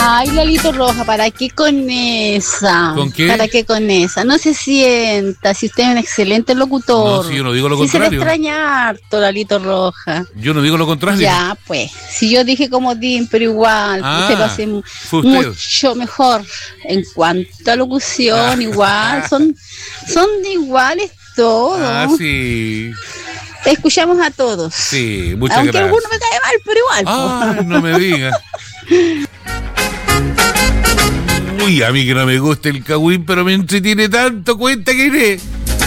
Ay, Lalito Roja, ¿para qué con esa? ¿Con qué? ¿Para qué con esa? No se sienta, si usted es un excelente locutor. No, si yo no digo lo Si se le contrario. extraña harto, Lalito Roja. Yo no digo lo contrario. Ya, pues, si yo dije comodín, pero igual, usted lo hace fue usted. mucho mejor. En cuanto a locución, igual, son iguales todos. Ah, sí. Te escuchamos a todos. Sí, muchas Aunque gracias. alguno me cae mal, pero igual. Ah, no me digas. Uy, a mí que no me gusta el cagüín, pero me entretiene tanto, cuenta que iré.